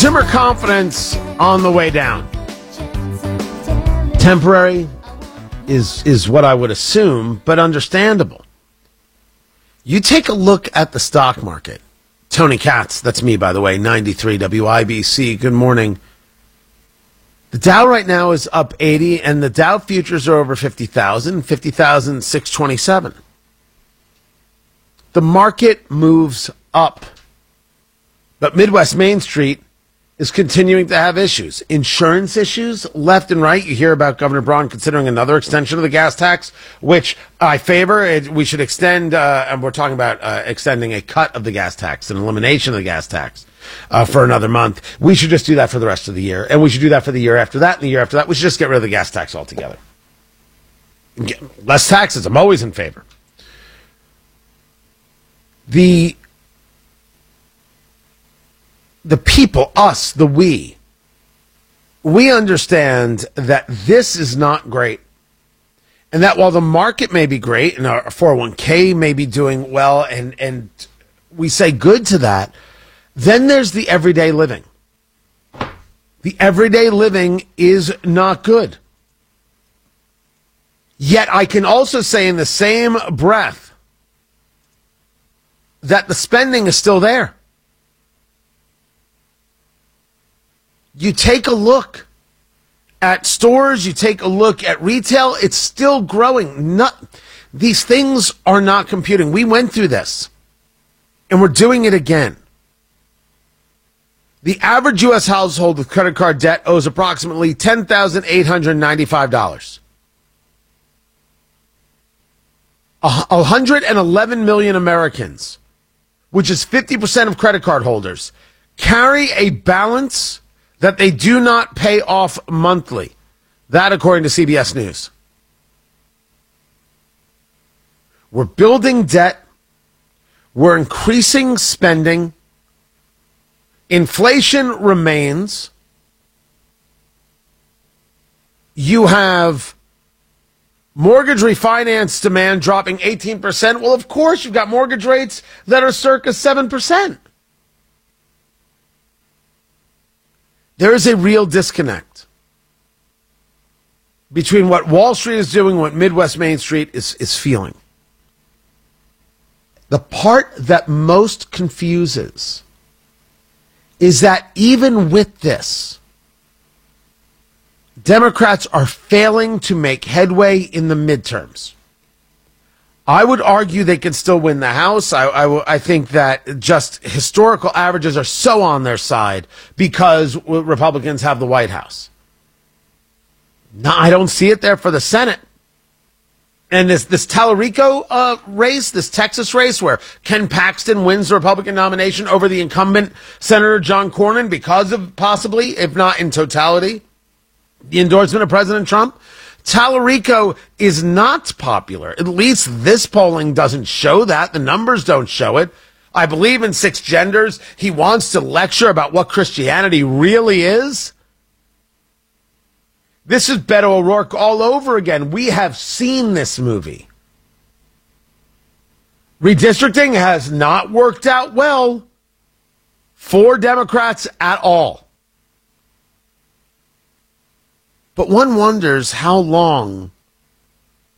Consumer confidence on the way down. Temporary is what I would assume, but understandable. You take a look at the stock market. Tony Katz, that's me, by the way, 93 WIBC. Good morning. The Dow right now is up 80, and the Dow futures are over 50,000, 50,627. The market moves up, but Midwest Main Street is continuing to have issues. Insurance issues, left and right. You hear about Governor Braun considering another extension of the gas tax, which I favor. We should extend, and we're talking about extending a cut of the gas tax, an elimination of the gas tax for another month. We should just do that for the rest of the year, and we should do that for the year after that, and the year after that. We should just get rid of the gas tax altogether. Less taxes. I'm always in favor. The people, us, the we understand that this is not great. And that while the market may be great and our 401k may be doing well, and we say good to that, then there's the everyday living. The everyday living is not good. Yet I can also say in the same breath that the spending is still there. You take a look at stores, you take a look at retail, it's still growing. These things are not computing. We went through this, and we're doing it again. The average U.S. household with credit card debt owes approximately $10,895. 111 million Americans, which is 50% of credit card holders, carry a balance that they do not pay off monthly. That, according to CBS News. We're building debt. We're increasing spending. Inflation remains. You have mortgage refinance demand dropping 18%. Well, of course, you've got mortgage rates that are circa 7%. There is a real disconnect between what Wall Street is doing and what Midwest Main Street is feeling. The part that most confuses is that even with this, Democrats are failing to make headway in the midterms. I would argue they can still win the House. I think that just historical averages are so on their side because Republicans have the White House. No, I don't see it there for the Senate. And this Tallarico race, this Texas race where Ken Paxton wins the Republican nomination over the incumbent Senator John Cornyn because of possibly, if not in totality, the endorsement of President Trump. Tallarico is not popular. At least this polling doesn't show that. The numbers don't show it. I believe in six genders. He wants to lecture about what Christianity really is. This is Beto O'Rourke all over again. We have seen this movie. Redistricting has not worked out well for Democrats at all. But one wonders how long